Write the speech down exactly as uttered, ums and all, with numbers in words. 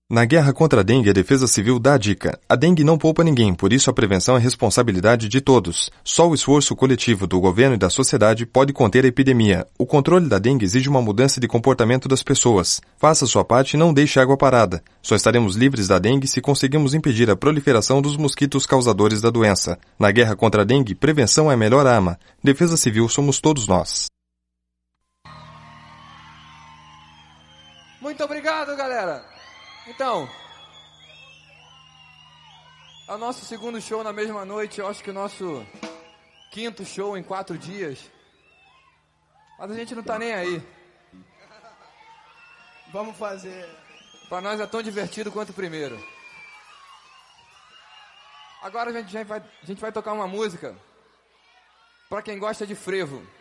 Na guerra contra a dengue, a Defesa Civil dá a dica. A dengue não poupa ninguém, por isso a prevenção é responsabilidade de todos. Só o esforço coletivo do governo e da sociedade pode conter a epidemia. O controle da dengue exige uma mudança de comportamento das pessoas. Faça sua parte e não deixe água parada. Só estaremos livres da dengue se conseguirmos impedir a proliferação dos mosquitos causadores da doença. Na guerra contra a dengue, prevenção é a melhor arma. Defesa Civil somos todos nós. Muito obrigado, galera! Então, é o nosso segundo show na mesma noite, eu acho que o nosso quinto show em quatro dias. Mas a gente não tá nem aí. Vamos fazer. Pra nós é tão divertido quanto o primeiro. Agora a gente vai, a gente vai tocar uma música pra quem gosta de frevo.